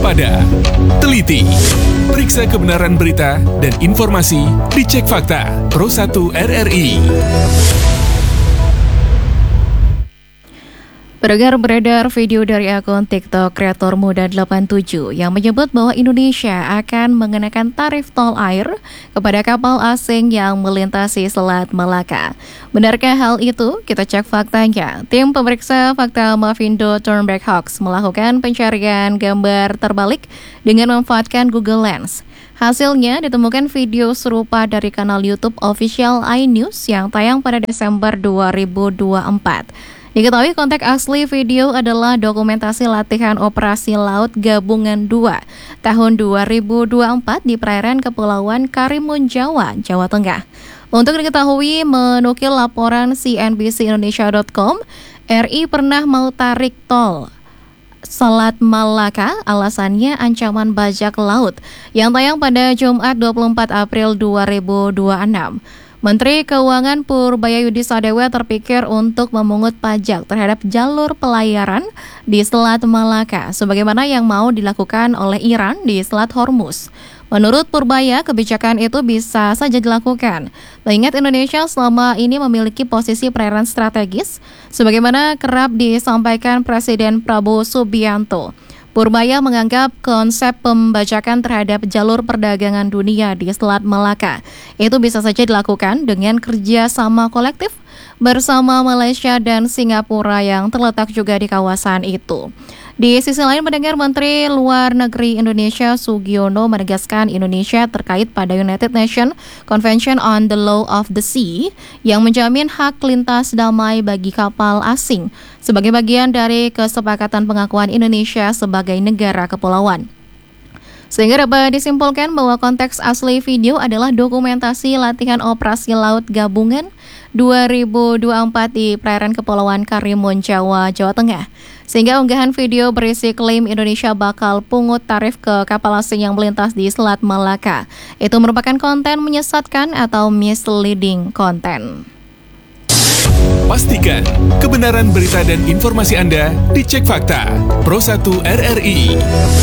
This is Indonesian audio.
waspada, teliti, periksa kebenaran berita dan informasi dicek fakta. Pro 1 RRI. Beredar video dari akun TikTok kreator Muda 87 yang menyebut bahwa Indonesia akan mengenakan tarif tol air kepada kapal asing yang melintasi Selat Malaka. Benarkah hal itu? Kita cek faktanya. Tim pemeriksa fakta Mavindo Turnback Hoax melakukan pencarian gambar terbalik dengan memanfaatkan Google Lens. Hasilnya ditemukan video serupa dari kanal YouTube Official iNews yang tayang pada Desember 2024. Diketahui konteks asli video adalah dokumentasi latihan Operasi Laut Gabungan 2 tahun 2024 di perairan Kepulauan Karimun Jawa, Jawa Tengah. Untuk diketahui, menukil laporan CNBCindonesia.com, RI pernah mau tarik tol Selat Malaka, alasannya ancaman bajak laut, yang tayang pada Jumat 24 April 2026. Menteri Keuangan Purbayayudi Sadewa terpikir untuk memungut pajak terhadap jalur pelayaran di Selat Malaka, sebagaimana yang mau dilakukan oleh Iran di Selat Hormuz. Menurut Purbaya, kebijakan itu bisa saja dilakukan, mengingat Indonesia selama ini memiliki posisi perairan strategis, sebagaimana kerap disampaikan Presiden Prabowo Subianto. Purbaya menganggap konsep pembajakan terhadap jalur perdagangan dunia di Selat Malaka itu bisa saja dilakukan dengan kerjasama kolektif bersama Malaysia dan Singapura yang terletak juga di kawasan itu. Di sisi lain, mendengar Menteri Luar Negeri Indonesia Sugiono menegaskan Indonesia terkait pada United Nations Convention on the Law of the Sea yang menjamin hak lintas damai bagi kapal asing sebagai bagian dari kesepakatan pengakuan Indonesia sebagai negara kepulauan. Sehingga dapat disimpulkan bahwa konteks asli video adalah dokumentasi latihan Operasi Laut Gabungan 2024 di perairan Kepulauan Karimun Jawa, Jawa Tengah. Sehingga unggahan video berisi klaim Indonesia bakal pungut tarif ke kapal asing yang melintas di Selat Malaka itu merupakan konten menyesatkan atau misleading konten. Pastikan kebenaran berita dan informasi Anda dicek fakta. Pro 1 RRI.